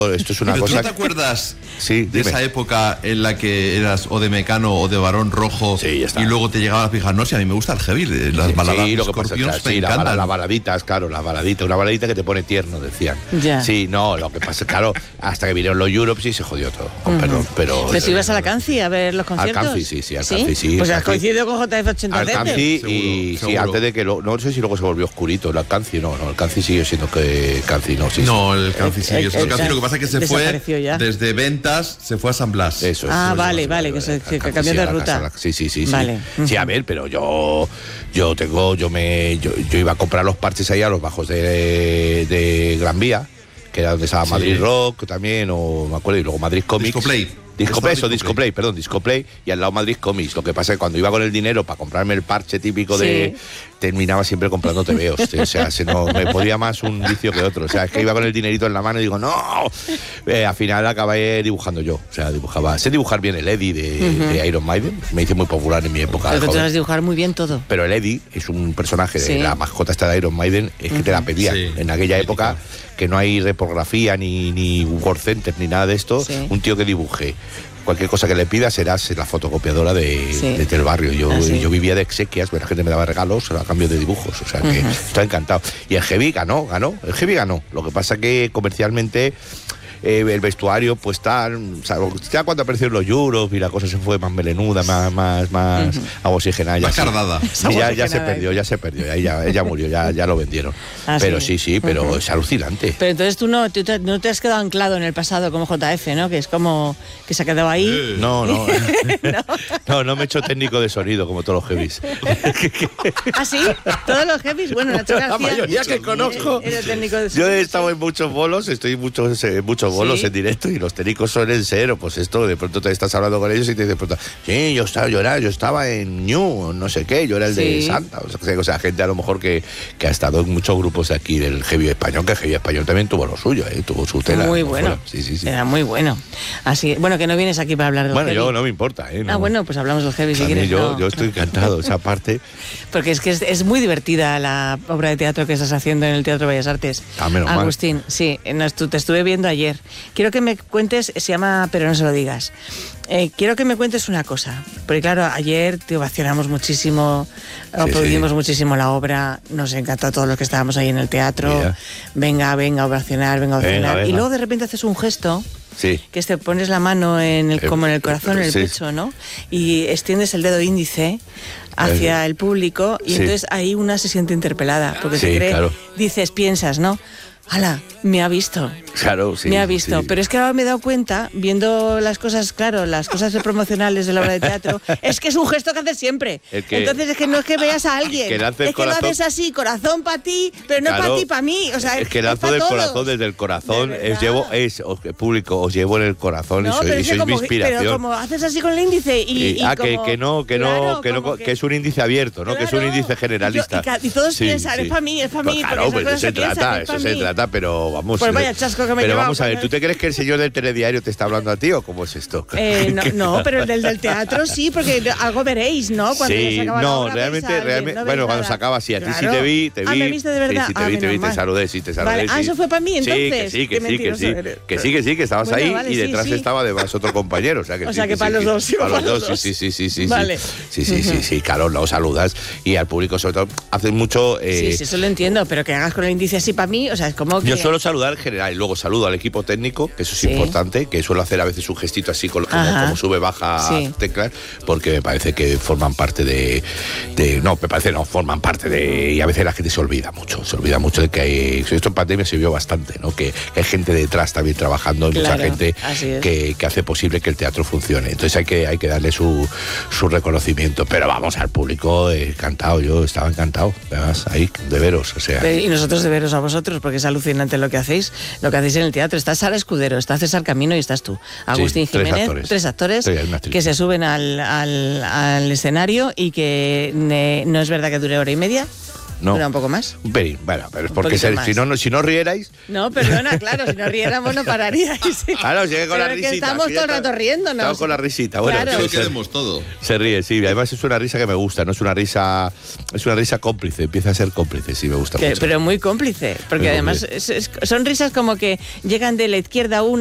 Esto es una Pero cosa... ¿tú no te acuerdas Sí, de esa época en la que eras o de Mecano o de Barón Rojo, Sí, ya está. y luego te llegabas a fijar, no sé, a mí me gusta el heavy, las baladas Sí, de lo que pasa, Scorpions claro, me sí, encantan. las baladitas, claro, las baladitas, una baladita que te pone tierno, decían. Ya. Sí, no, lo que pasa, claro, hasta que vinieron los Europes y se jodió todo, con perdón, pero... ¿Pero tú ibas a la Canci a ver los conciertos? Al Canci, sí, al Canci, sí. Pues has Canci. coincidido con JF80 Al Canci Seguro, y sí, seguro. antes de que no sé si luego se volvió oscurito, el Canci no, el Canci sigue siendo que Canci no, sí. No, el Canci sí, el Canci, lo que pasa es que se fue desapareció ya. desde Ventas, se fue a San Blas. Eso es. Ah, Eso es, vale, eso es, que el Canci, cambió sí, de a la ruta. casa, sí. Vale. Sí, a ver, pero yo iba a comprar los parches ahí a los bajos de Gran Vía, que era donde estaba Sí. Madrid Rock también, o me acuerdo, y luego Madrid Comics. Discoplay, y al lado Madrid Comics. Lo que pasa es que cuando iba con el dinero para comprarme el parche típico terminaba siempre comprando tebeos. O sea, me podía más un vicio que otro. O sea, es que iba con el dinerito en la mano y digo, ¡no! Al final acabé dibujando yo. O sea, sé dibujar bien el Eddie de Iron Maiden. Me hice muy popular en mi época. Pero de que tú joven. sabes dibujar muy bien todo. Pero el Eddie es un personaje de la mascota esta de Iron Maiden, es que te la pedían. Sí. En aquella época, que no hay repografía ni Word Center ni nada de esto, un tío que dibuje cualquier cosa que le pidas serás la fotocopiadora del barrio. Yo vivía de exequias, la gente me daba regalos a cambio de dibujos, o sea que estaba encantado. Y el Heavy ganó. Lo que pasa que comercialmente el vestuario pues tal, o sea, ya cuando aparecieron los Euros y la cosa se fue más melenuda, más oxigenada, Más cardada. ya se perdió, ella murió, ya lo vendieron. Pero sí, pero es alucinante. Pero entonces tú no te has quedado anclado en el pasado como JF, ¿no? Que es como que se ha quedado ahí. No me he hecho técnico de sonido como todos los heavies. ¿Ah, sí? Todos los heavies. Bueno, Nacho García, La mayoría que conozco. Era técnico de Yo sonido. he estado en muchos bolos, estoy en muchos bolos en directo y los técnicos suelen ser, pues esto, de pronto te estás hablando con ellos y te dicen, sí, yo estaba en New, no sé qué, yo era el de Santa, o sea, gente a lo mejor que ha estado en muchos grupos de aquí del heavy español, que el heavy español también tuvo lo suyo, tuvo su tela. Muy bueno. Sí. Era muy bueno. Así, bueno, que no vienes aquí para hablar de Bueno, heavy. yo no me importa, Ah, bueno, pues hablamos del heavy si quieres. Yo estoy encantado, esa parte. Porque es que es muy divertida la obra de teatro que estás haciendo en el Teatro Bellas Artes. Menos mal. Agustín, sí, te estuve viendo ayer. Quiero que me cuentes, se llama Pero no se lo digas. Quiero que me cuentes una cosa, porque claro, ayer te ovacionamos muchísimo, aplaudimos muchísimo la obra, nos encantó a todos los que estábamos ahí en el teatro. Venga, a ovacionar. Venga. Y luego de repente haces un gesto. Sí. Que te pones la mano como en el corazón, en el pecho, ¿no? Y extiendes el dedo índice hacia el público y entonces ahí una se siente interpelada, porque se cree, piensas, ¿no? ¡Hala! Me ha visto. Claro, sí. Me ha visto. Sí. Pero es que ahora me he dado cuenta, viendo las cosas promocionales de la obra de teatro, es que es un gesto que haces siempre. Entonces es que no es que veas a alguien. Es que lo haces así, corazón para ti, pero no para ti, para mí. O sea, es que el lazo del corazón, desde el corazón, público, os llevo en el corazón y sois mi inspiración. Pero como haces así con el índice que es un índice abierto, ¿no? Que es un índice generalista. Y todos piensan, es para mí. Claro, pues eso se trata, pero vamos. Pues vaya chasco que me Pero vamos a ver, ¿tú te crees que el señor del telediario te está hablando a ti o cómo es esto? No, pero el del teatro sí, porque algo veréis, ¿no? Cuando ya se acaba la obra, realmente, no bueno, cuando nada. se acaba, sí, a ti sí Claro. te vi. ¿me viste de verdad? Sí, te vi, te saludé, te saludé. Vale. Eso fue para mí, entonces. Sí, que estabas Bueno, ahí vale, y detrás sí. estaba además otro compañero. O sea que para los dos. Para los dos, sí. Vale. Sí, claro, lo saludas y al público sobre todo haces mucho... Sí, eso lo entiendo, pero que hagas con el índice así para mí, o sea, es como que... Yo suelo saludar en general y luego saludo al equipo técnico, que eso es importante, que suelo hacer a veces un gestito así como sube, baja teclas, porque me parece que forman parte forman parte de... Y a veces la gente se olvida mucho de que hay... Esto en pandemia se vio bastante, ¿no? Que hay gente detrás también trabajando, hay mucha gente que hace posible que el teatro funcione. Entonces hay que darle su reconocimiento. Pero vamos, al público encantado, yo estaba encantado, además, ahí, de veros, o sea... Y nosotros de veros a vosotros, porque es alucinante lo que hacéis en el teatro. Está Sara Escudero, está César Camino y estás tú. Agustín Jiménez, tres actores que se suben al escenario y que no es verdad que dure hora y media. No. ¿Dura un poco más? Un pelín, bueno, pero es porque si no rierais... No, perdona, claro, si no riéramos no pararíais. Claro, sigue con la risita. Que estamos todo el rato riéndonos. Estamos con la risita, bueno. Claro. Que lo queremos todo. Se ríe, sí, además es una risa que me gusta, no es una risa cómplice, empieza a ser cómplice, sí, me gusta mucho. Pero muy cómplice, porque Muy además son risas como que llegan de la izquierda